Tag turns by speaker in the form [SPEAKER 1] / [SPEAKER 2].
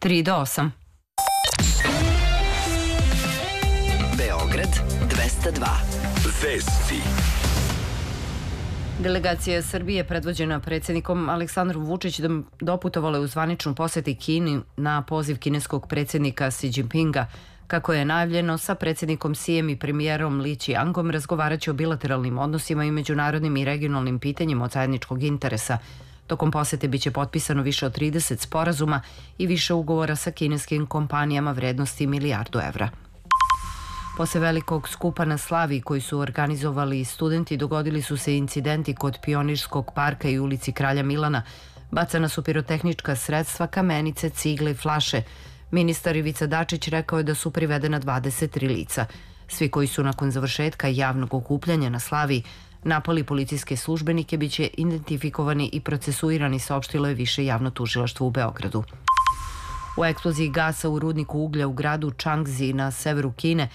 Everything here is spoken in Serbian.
[SPEAKER 1] 3 do 8.
[SPEAKER 2] Beograd 202. Vesti.
[SPEAKER 1] Delegacija Srbije predvođena predsjednikom Aleksandrom Vučićem doputovala je u zvaničnu posjeti Kini na poziv kineskog predsjednika Xi Jinpinga. Kako je najavljeno, sa predsjednikom Xijem i premijerom Li Qiangom razgovaraće o bilateralnim odnosima i međunarodnim i regionalnim pitanjima od zajedničkog interesa. Tokom posjete biće potpisano više od 30 sporazuma i više ugovora sa kineskim kompanijama vrednosti milijardu evra. Posle velikog skupa na Slaviji koji su organizovali studenti, dogodili su se incidenti kod Pionirskog parka i ulici Kralja Milana. Bacana su pirotehnička sredstva, kamenice, cigle i flaše. Ministar Ivica Dačić rekao je da su privedena 23 lica. Svi koji su nakon završetka javnog okupljanja na Slaviji napali policijske službenike biće identifikovani i procesuirani, saopštilo je Više javno tužilaštvo u Beogradu. U eksploziji gasa u rudniku uglja u gradu Čangzi na severu Kine